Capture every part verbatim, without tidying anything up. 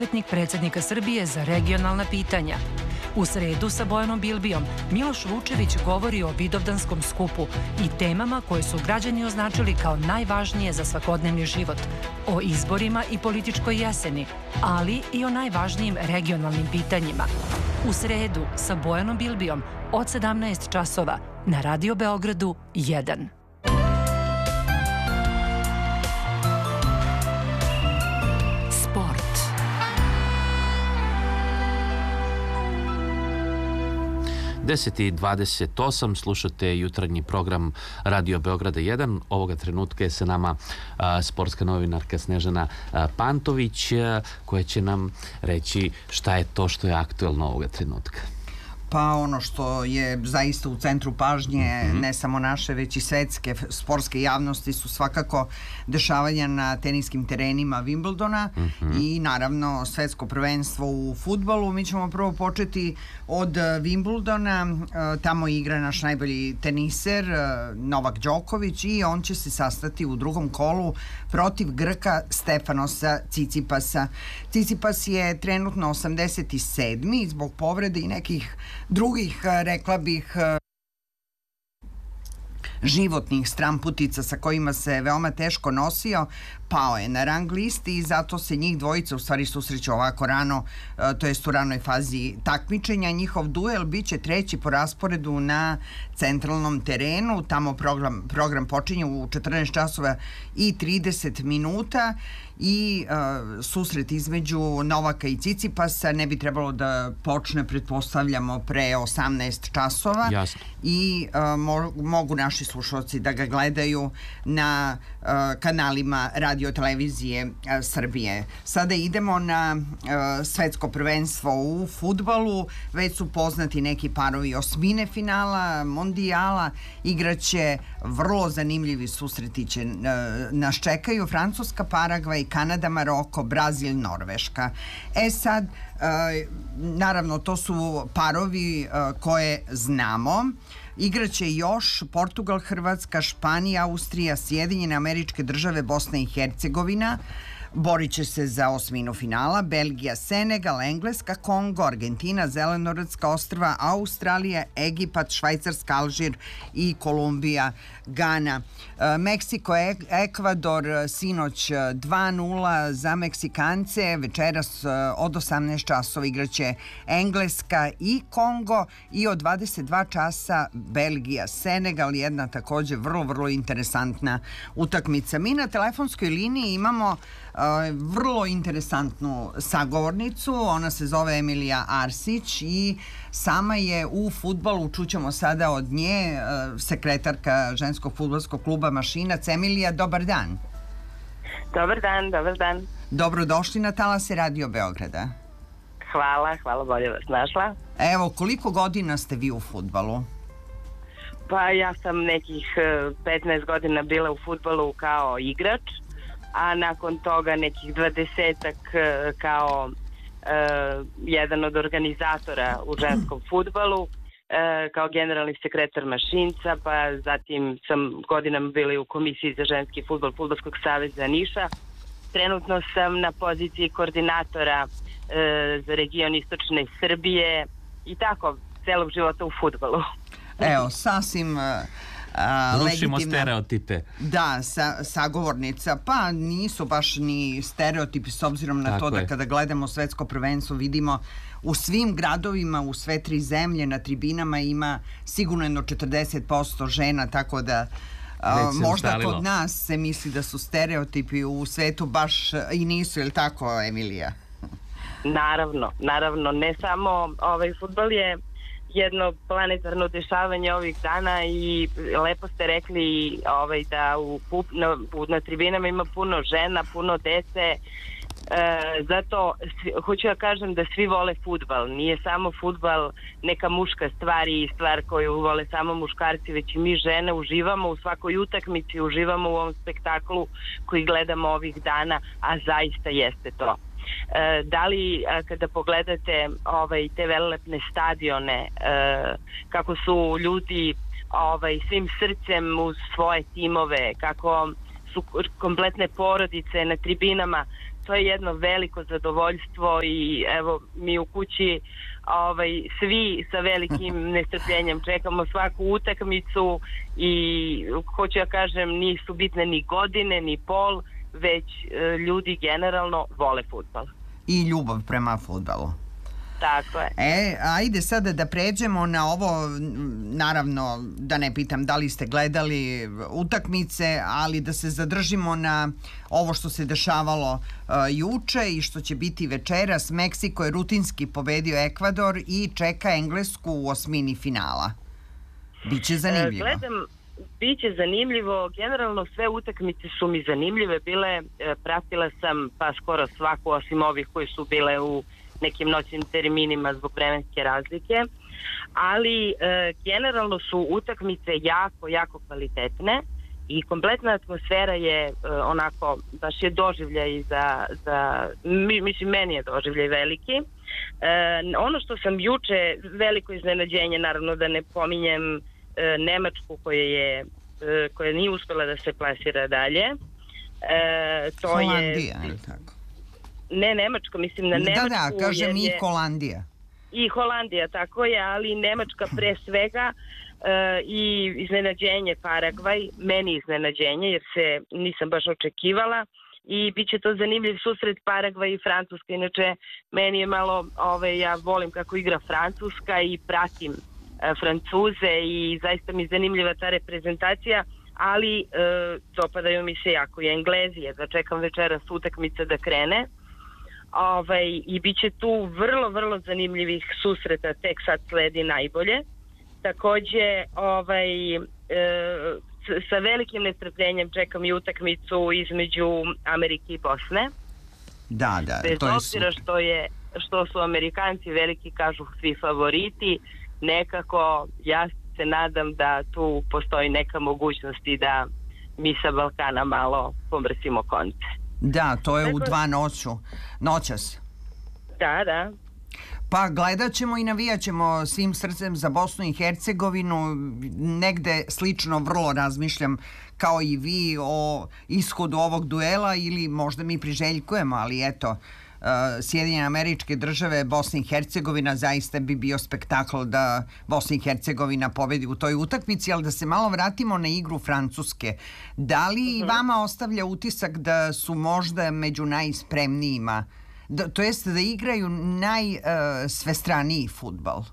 savjetnik predsjednika Srbije za regionalna pitanja. U sredu sa Bojanom Bilbijom Miloš Vučević govori o Vidovdanskom skupu i temama koje su građani označili kao najvažnije za svakodnevni život, o izborima i političkoj jeseni, ali i o najvažnijim regionalnim pitanjima. U sredu sa Bojanom Bilbijom od sedamnaest časova na Radio Beogradu jedan. deset i dvadeset osam, slušate jutarnji program Radio Beograda jedan. Ovoga trenutka je sa nama a, sportska novinarka Snežana a, Pantović, a, koja će nam reći šta je to što je aktuelno ovoga trenutka. Pa ono što je zaista u centru pažnje, mm-hmm. ne samo naše, već i svetske sportske javnosti su svakako dešavanja na teniskim terenima Wimbledona mm-hmm. i naravno svetsko prvenstvo u fudbalu. Mi ćemo prvo početi od Wimbledona. Tamo igra naš najbolji teniser Novak Đoković i on će se sastati u drugom kolu protiv Grka Stefanosa Cicipasa. Cicipas je trenutno osamdeset sedmi zbog povrede i nekih drugih, rekla bih, životnih stramputica sa kojima se veoma teško nosio, pao je na rang listi i zato se njih dvojica u stvari susreću ovako rano, to jest u ranoj fazi takmičenja. Njihov duel biće treći po rasporedu na centralnom terenu. Tamo program, program počinje u četrnaest časova i trideset minuta i uh, susret između Novaka i Cicipasa ne bi trebalo da počne, pretpostavljamo, pre osamnaest časova. Jasno. I uh, mo mogu naši slušalci da ga gledaju na uh, kanalima radio televizije uh, Srbije. Sada idemo na uh, svetsko prvenstvo u fudbalu. Već su poznati neki parovi osmine finala, mondijala. Igraće vrlo zanimljivi susreti će uh, nas čekaju. Francuska, Paragvaj, Kanada, Maroko, Brazil, Norveška. E sad, uh, naravno, to su parovi uh, koje znamo. Igraće još Portugal, Hrvatska, Španija, Austrija, Sjedinjene Američke Države, Bosna i Hercegovina. Borit će se za osminu finala Belgija, Senegal, Engleska, Kongo, Argentina, Zelenorodska ostrva, Australija, Egipat, Švajcarska, Alžir i Kolumbija, Gana. Meksiko, Ekvador, sinoć dva nula za Meksikance. Večeras od osamnaest časova igraće Engleska i Kongo i od dvadeset dva časa Belgija, Senegal, jedna također vrlo, vrlo interesantna utakmica. Mi na telefonskoj liniji imamo Uh, vrlo interesantnu sagovornicu. Ona se zove Emilija Arsić i sama je u fudbalu, čućemo sada od nje, uh, sekretarka ženskog fudbalskog kluba Mašinac. Emilija, dobar dan. Dobar dan, dobar dan. Dobrodošli na talase Radio Beograda. Hvala, hvala, bolje vas našla. Evo, koliko godina ste vi u fudbalu? Pa ja sam nekih petnaest godina bila u fudbalu kao igrač, a nakon toga nekih dvadesetak kao uh, jedan od organizatora u ženskom fudbalu, uh, kao generalni sekretar Mašinca, pa zatim sam godinama bila u komisiji za ženski fudbal Fudbalskog saveza Niša. Trenutno sam na poziciji koordinatora uh, za region istočne Srbije i tako celog života u fudbalu. Evo, sasvim... Uh... Uh, Rušimo stereotipe. Da, sa, sagovornica. Pa nisu baš ni stereotipi s obzirom na Tako to je. da kada gledamo svetsko prvenstvo vidimo u svim gradovima, u sve tri zemlje, na tribinama ima sigurno jedno četrdeset posto žena, tako da uh, možda ustalilo. Kod nas se misli da su stereotipi, u svetu baš i nisu, je li tako, Emilija? Naravno, naravno. Ne samo ovaj fudbal je jedno planetarno dešavanje ovih dana i lepo ste rekli ovaj, da u, na, na tribinama ima puno žena, puno dece, e, zato svi, hoću da kažem da svi vole fudbal. Nije samo fudbal neka muška stvar i stvar koju vole samo muškarci, već i mi žene uživamo u svakoj utakmici, uživamo u ovom spektaklu koji gledamo ovih dana, a zaista jeste to. E, da li a, kada pogledate ovaj, te velelepne stadione, e, kako su ljudi ovaj, svim srcem uz svoje timove, kako su kompletne porodice na tribinama, to je jedno veliko zadovoljstvo i evo mi u kući ovaj, svi sa velikim nestrpljenjem čekamo svaku utakmicu i hoću ja kažem nisu bitne ni godine ni pol, već e, ljudi generalno vole fudbal. I ljubav prema fudbalu. Tako je. E, ajde sada da pređemo na ovo, naravno da ne pitam da li ste gledali utakmice, ali da se zadržimo na ovo što se dešavalo uh, juče i što će biti večeras. Meksiko je rutinski pobedio Ekvador i čeka Englesku u osmini finala. Biće zanimljivo. E, gledam, biće zanimljivo. Generalno sve utakmice su mi zanimljive bile. E, pratila sam pa skoro svaku osim ovih koji su bile u nekim noćnim terminima zbog vremenske razlike, ali e, generalno su utakmice jako, jako kvalitetne i kompletna atmosfera je e, onako, baš je doživljaj za, za mi, mislim, meni je doživljaj veliki. E, ono što sam juče, veliko iznenađenje, naravno da ne pominjem e, Nemačku koja je e, koja nije uspela da se plasira dalje. E, to Holandija, je... je tako? Ne Nemačka, mislim na Nemačku. Da, da, kažem i je, Holandija. I Holandija, tako je, ali Nemačka pre svega e, i iznenađenje Paragvaj, meni iznenađenje jer se nisam baš očekivala i bit će to zanimljiv susret Paragvaj i Francuska. Inače, meni je malo, ove, ja volim kako igra Francuska i pratim e, Francuze i zaista mi je zanimljiva ta reprezentacija, ali e, dopadaju mi se jako i Englezi, da čekam večeras utakmica da krene. Ovaj, i bit će tu vrlo, vrlo zanimljivih susreta, tek sad sledi najbolje. Takođe, ovaj, e, sa velikim nestrpljenjem čekam i utakmicu između Amerike i Bosne. Da, da, Bez to je obzira super. što, je, što su Amerikanci veliki, kažu svi favoriti, nekako ja se nadam da tu postoji neka mogućnost i da mi sa Balkana malo pomrsimo konce. Da, to je u Dakle, dva noću, noćas. Da, da. Pa gledat ćemo i navijat ćemo svim srcem za Bosnu i Hercegovinu. Negde slično vrlo razmišljam kao i vi o ishodu ovog duela ili možda mi priželjkujemo, ali eto, uh, Sjedinjene Američke Države, Bosna i Hercegovina, zaista bi bio spektakl da Bosna i Hercegovina pobedi u toj utakmici, ali da se malo vratimo na igru Francuske. Da li i vama ostavlja utisak da su možda među najspremnijima, da, to jest da igraju najsvestraniji uh, fudbal?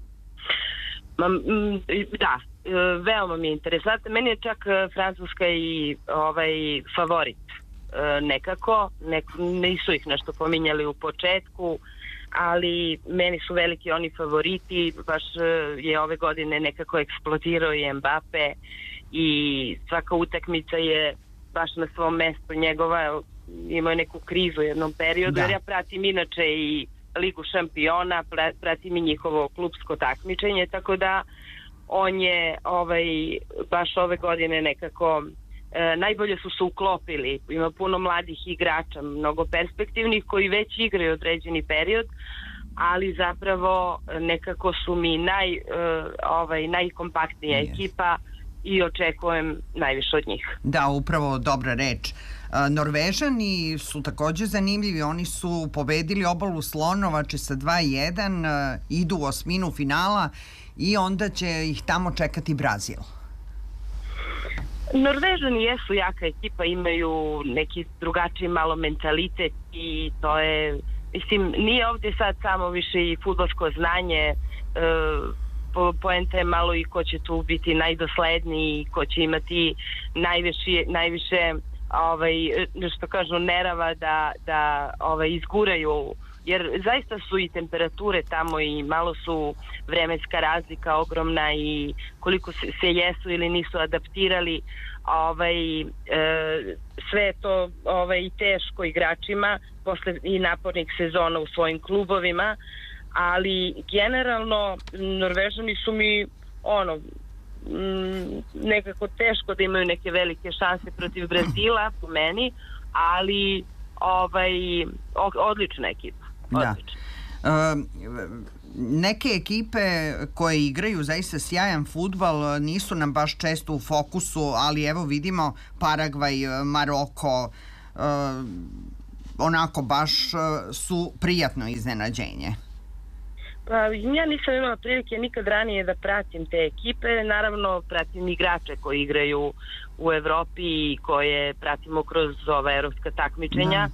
Ma, m, da, e, veoma mi je interesantno. Meni je čak e, Francuska i ovaj favorit e, nekako. Nek, nisu ih nešto pominjali u početku, ali meni su veliki oni favoriti. Baš e, je ove godine nekako eksplodirao i Mbappe i svaka utakmica je baš na svom mestu njegova. Imao je neku krizu u jednom periodu, da. Jer ja pratim inače i Ligu šampiona, pratim i njihovo klupsko takmičenje, tako da on je ovaj, baš ove godine nekako e, najbolje su se uklopili. Ima puno mladih igrača, mnogo perspektivnih koji već igraju određeni period, ali zapravo nekako su mi naj, e, ovaj, najkompaktnija yes. ekipa i očekujem najviše od njih. Da, upravo dobra reč. Norvežani su takođe zanimljivi, oni su pobedili Obalu Slonovače sa dva jedan, idu u osminu finala i onda će ih tamo čekati Brazil. Norvežani jesu jaka ekipa, imaju neki drugačiji malo mentalitet i to je, mislim, nije ovdje sad samo više i fudbalsko znanje, e, po, poenta je malo i ko će tu biti najdosledniji, ko će imati najviše, najviše ovaj, što kažu nerava da, da ovaj, izguraju, jer zaista su i temperature tamo i malo su vremenska razlika ogromna i koliko se, se jesu ili nisu adaptirali, ovaj, e, sve je to ovaj, teško igračima posle i napornih sezona u svojim klubovima, ali generalno Norvežani su mi ono nekako teško da imaju neke velike šanse protiv Brazila po meni, ali ovaj, odlična ekipa. Odlična. Da. Uh, neke ekipe koje igraju zaista sjajan fudbal nisu nam baš često u fokusu, ali evo vidimo Paragvaj, Maroko, uh, onako baš uh, su prijatno iznenađenje. Pa ja nisam imala prilike nikad ranije da pratim te ekipe, naravno pratim igrače koji igraju u Evropi i koje pratimo kroz ova evropska takmičenja.